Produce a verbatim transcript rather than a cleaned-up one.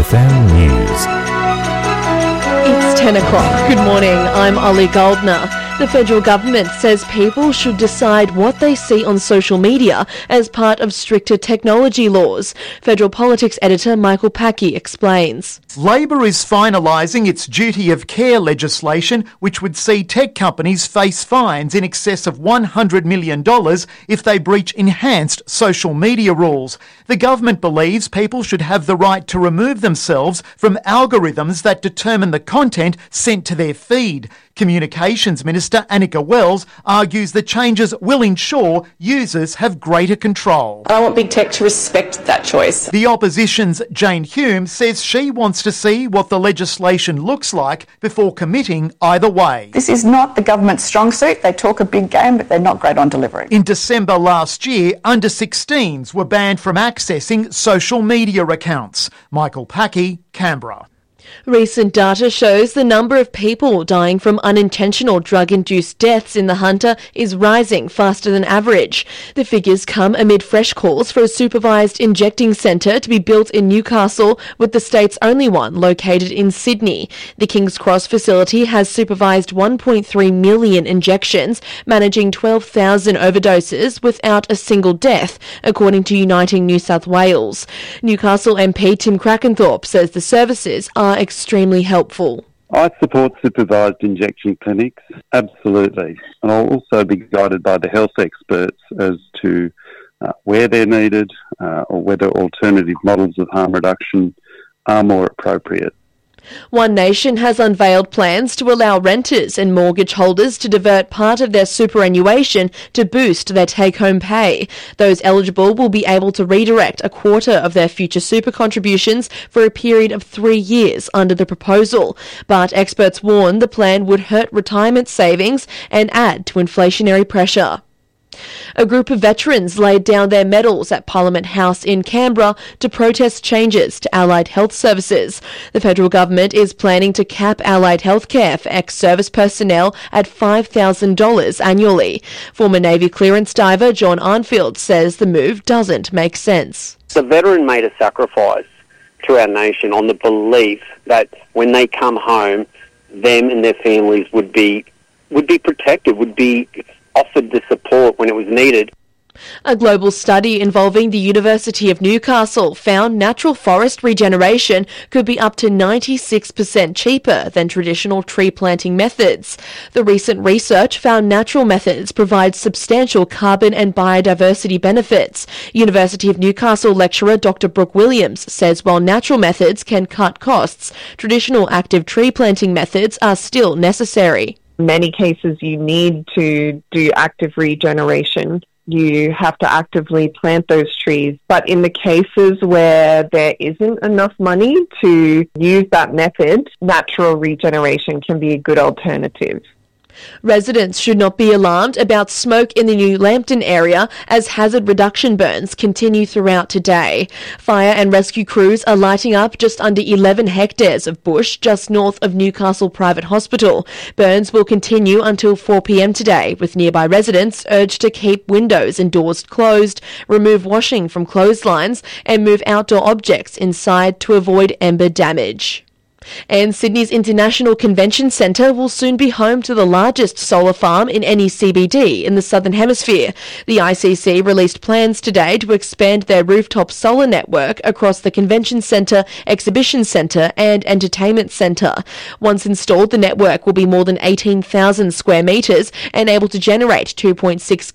F M News. It's ten o'clock. Good morning, I'm Ollie Goldner. The federal government says people should decide what they see on social media as part of stricter technology laws. Federal Politics editor Michael Packey explains. Labor is finalising its duty of care legislation, which would see tech companies face fines in excess of one hundred million dollars if they breach enhanced social media rules. The government believes people should have the right to remove themselves from algorithms that determine the content sent to their feed. Communications Minister Annika Wells argues the changes will ensure users have greater control. I want big tech to respect that choice. The opposition's Jane Hume says she wants to see what the legislation looks like before committing either way. This is not the government's strong suit. They talk a big game, but they're not great on delivering. In December last year, under sixteens were banned from accessing social media accounts. Michael Packey, Canberra. Recent data shows the number of people dying from unintentional drug-induced deaths in the Hunter is rising faster than average. The figures come amid fresh calls for a supervised injecting centre to be built in Newcastle, with the state's only one located in Sydney. The King's Cross facility has supervised one point three million injections, managing twelve thousand overdoses without a single death, according to Uniting New South Wales. Newcastle M P Tim Crackenthorpe says the services are extremely helpful. I support supervised injection clinics, absolutely. And I'll also be guided by the health experts as to uh, where they're needed uh, or whether alternative models of harm reduction are more appropriate. One Nation has unveiled plans to allow renters and mortgage holders to divert part of their superannuation to boost their take-home pay. Those eligible will be able to redirect a quarter of their future super contributions for a period of three years under the proposal. But experts warn the plan would hurt retirement savings and add to inflationary pressure. A group of veterans laid down their medals at Parliament House in Canberra to protest changes to allied health services. The federal government is planning to cap allied healthcare for ex-service personnel at five thousand dollars annually. Former Navy clearance diver John Arnfield says the move doesn't make sense. The veteran made a sacrifice to our nation on the belief that when they come home, them and their families would be would be protected, would be offered the support when it was needed. A global study involving the University of Newcastle found natural forest regeneration could be up to ninety-six percent cheaper than traditional tree planting methods. The recent research found natural methods provide substantial carbon and biodiversity benefits. University of Newcastle lecturer Doctor Brooke Williams says while natural methods can cut costs, traditional active tree planting methods are still necessary. In many cases, you need to do active regeneration. You have to actively plant those trees. But in the cases where there isn't enough money to use that method, natural regeneration can be a good alternative. Residents should not be alarmed about smoke in the New Lambton area as hazard reduction burns continue throughout today. Fire and rescue crews are lighting up just under eleven hectares of bush just north of Newcastle Private Hospital. Burns will continue until four p.m. today, with nearby residents urged to keep windows and doors closed, remove washing from clotheslines and move outdoor objects inside to avoid ember damage. And Sydney's International Convention Centre will soon be home to the largest solar farm in any C B D in the Southern Hemisphere. The I C C released plans today to expand their rooftop solar network across the Convention Centre, Exhibition Centre and Entertainment Centre. Once installed, the network will be more than eighteen thousand square metres and able to generate two point six